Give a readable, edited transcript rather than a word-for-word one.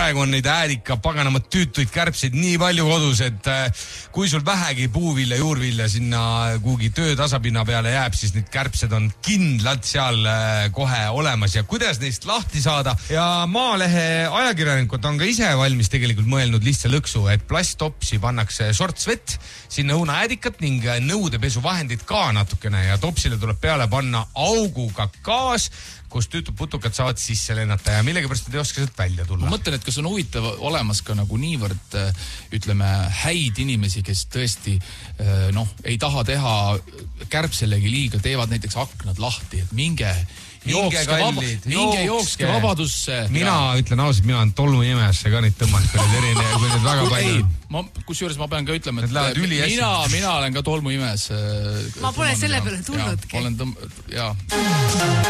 praegu on neid äärika paganamad tüütuid kärbseid nii palju kodus, et kui sul vähegi puuvilja, juurvilja sinna kuhugi töö tasapinna peale jääb, siis need kärbsed on kindlalt seal kohe olemas ja kuidas neist lahti saada. Ja Maalehe ajakirjanikud on ka ise valmis tegelikult mõelnud lihtsa lõksu, et plasttopsi pannakse sortsvett, sinna õunaäädikat ning nõudepesuvahendid ka natukene ja topsile tuleb peale panna auguga gaas, kus tüütud putukad saavad sisse lennata ja millegipärast ei oska sealt välja tulla. Ma mõtlen, et kas on huvitav olemas ka nagu niivõrd, ütleme, häid inimesi, kes tõesti ei taha teha kärbselegi liiga, teevad näiteks aknad lahti, et minge jookske vabadusse. Mina ütlen ausalt, mina olen tolmuimejasse ka neid tõmmanud, kui need väga palju. Kusjuures ma pean ka ütlema, et mina olen ka tolmuimejas. Ma pole selle peale tulnudki. Jaa.